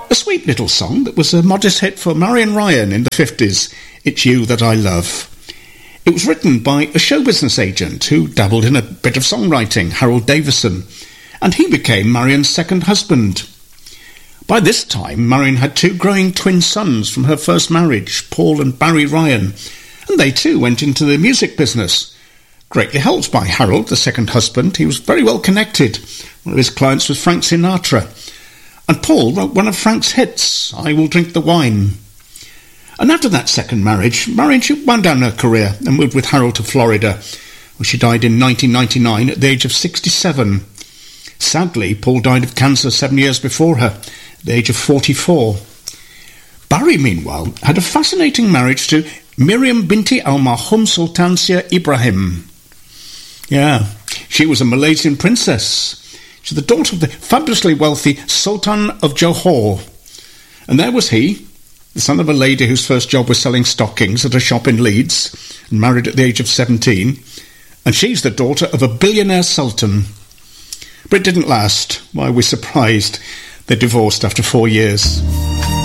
A sweet little song that was a modest hit for Marion Ryan in the 50s, It's You That I Love. It was written by a show business agent who dabbled in a bit of songwriting, Harold Davison, and he became Marion's second husband. By this time, Marion had two growing twin sons from her first marriage, Paul and Barry Ryan, and they too went into the music business. Greatly helped by Harold, the second husband, he was very well connected. One of his clients was Frank Sinatra. And Paul wrote one of Frank's hits, I Will Drink the Wine. And after that second marriage, Marion wound down her career and moved with Harold to Florida, where she died in 1999 at the age of 67. Sadly, Paul died of cancer 7 years before her, at the age of 44. Barry, meanwhile, had a fascinating marriage to Miriam Binti Al-Marhum Sultansya Ibrahim. Yeah, she was a Malaysian princess. She's the daughter of the fabulously wealthy Sultan of Johor. And there was he, the son of a lady whose first job was selling stockings at a shop in Leeds, and married at the age of 17. And she's the daughter of a billionaire sultan. But it didn't last. Why, we're surprised. They divorced after 4 years.